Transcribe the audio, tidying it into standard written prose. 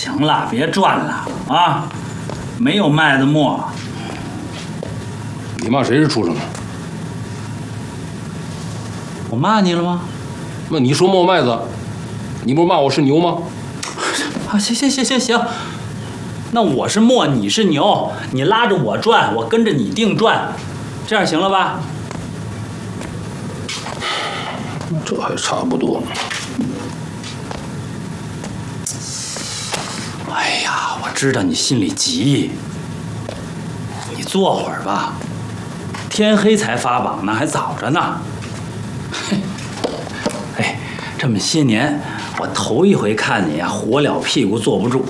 行了，别转了啊！没有卖的磨。 你骂谁是畜生啊？ 我骂你了吗？ 那你说磨麦子，你不是骂我是牛吗？ 啊，行，那我是磨，你是牛，你拉着我转，我跟着你定转，这样行了吧？ 这还差不多。 哎呀，我知道你心里急，你坐会儿吧，天黑才发榜呢，还早着呢。哎，这么些年，我头一回看你呀，火燎屁股坐不住。